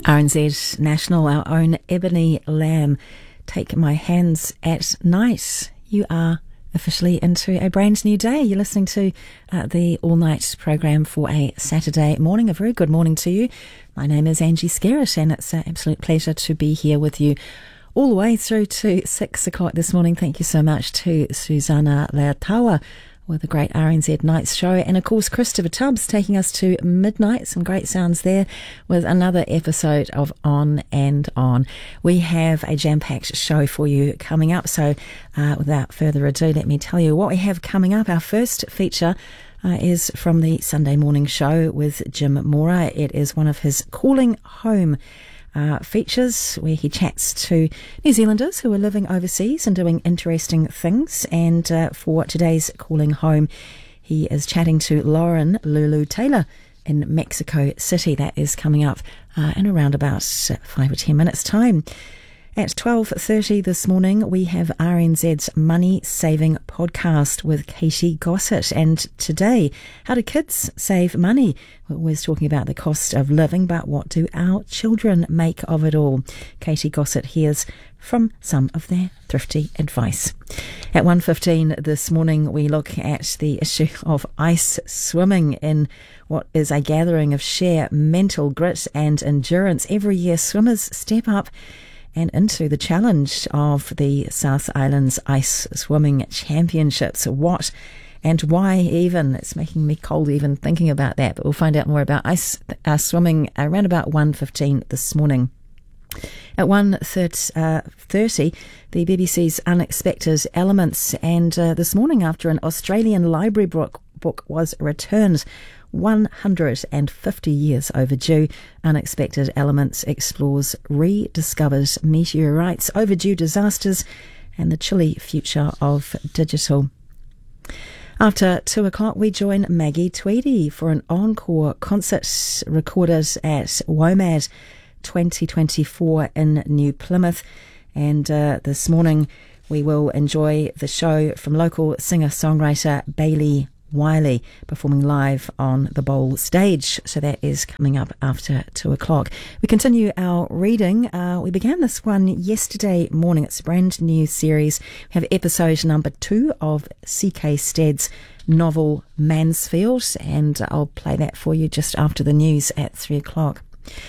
RNZ National, our own Ebony Lamb, Take My Hands at Night. You are officially into a brand new day. You're listening to the all-night program for a Saturday morning. A very good morning to you. My name is Angie Skerritt, and it's an absolute pleasure to be here with you all the way through to 6 o'clock this morning. Thank you so much to Susanna Leatawa with a great RNZ Nights show, and of course Christopher Tubbs taking us to midnight. Some great sounds there with another episode of On and On. We have a jam-packed show for you coming up, so without further ado, let me tell you what we have coming up. Our first feature is from the Sunday morning show with Jim Mora. It is one of his Calling Home features, where he chats to New Zealanders who are living overseas and doing interesting things. And for today's Calling Home, he is chatting to Lauren Lulu Taylor in Mexico City. That is coming up in around about 5 or 10 minutes time. At 12:30 this morning, we have RNZ's Money Saving Podcast with Katie Gossett. And today, how do kids save money? We're always talking about the cost of living, but what do our children make of it all? Katie Gossett hears from some of their thrifty advice. At 1:15 this morning, we look at the issue of ice swimming in what is a gathering of sheer mental grit and endurance. Every year, swimmers step up and into the challenge of the South Islands Ice Swimming Championships. What and why even? It's making me cold even thinking about that, but we'll find out more about ice swimming around about 1:15 this morning. At 1:30, the BBC's Unexpected Elements, and this morning, after an Australian library book was returned 150 years overdue, Unexpected Elements explores rediscovered meteorites, overdue disasters, and the chilly future of digital. After 2 o'clock, we join Maggie Tweedy for an encore concert recorded at WOMAD 2024 in New Plymouth. And this morning, we will enjoy the show from local singer-songwriter Bailey Wiley performing live on the Bowl stage. So that is coming up after 2 o'clock. We continue our reading. We began this one yesterday morning. It's a brand new series. We have episode number 2 of C.K. Stead's novel Mansfield, and I'll play that for you just after the news at 3 o'clock.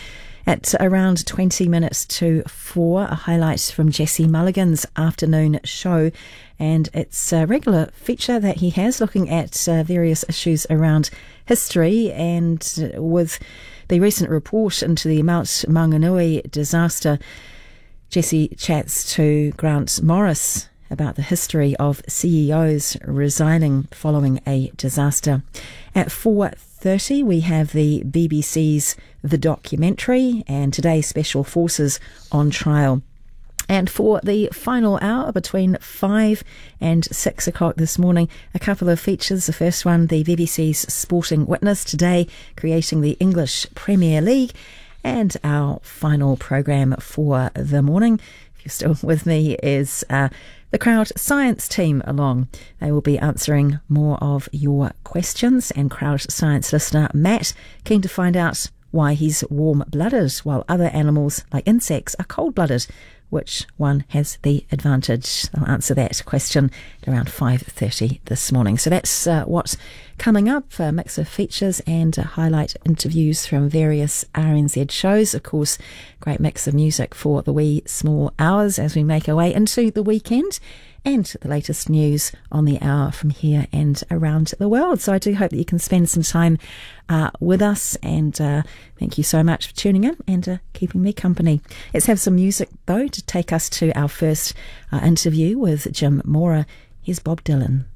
At around 20 minutes to 4, a highlight from Jesse Mulligan's afternoon show, and it's a regular feature that he has, looking at various issues around history. And with the recent report into the Mount Maunganui disaster, Jesse chats to Grant Morris about the history of CEOs resigning following a disaster. At 4:30, we have the BBC's The Documentary, and today Special Forces on trial. And for the final hour, between 5 and 6 o'clock this morning, a couple of features. The first one, the BBC's Sporting Witness, today creating the English Premier League. And our final program for the morning, if you're still with me, is the Crowd Science team along. They will be answering more of your questions. And Crowd Science listener Matt, keen to find out why he's warm-blooded while other animals like insects are cold-blooded. Which one has the advantage? I'll answer that question at around 5:30 this morning. So that's what's coming up, a mix of features and highlight interviews from various RNZ shows. Of course, great mix of music for the wee small hours as we make our way into the weekend, and the latest news on the hour from here and around the world. So I do hope that you can spend some time with us, and thank you so much for tuning in and keeping me company. Let's have some music, though, to take us to our first interview with Jim Mora. Here's Bob Dylan.